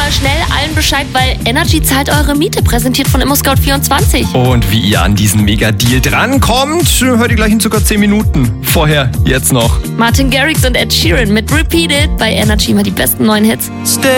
mal schnell allen Bescheid, weil Energy zahlt eure Miete, präsentiert von ImmoScout24. Und wie ihr an diesen Mega-Deal drankommt, hört ihr gleich in circa 10 Minuten. Vorher, jetzt noch. Martin Garrix und Ed Sheeran mit Repeat It bei Energy, immer die besten neuen Hits.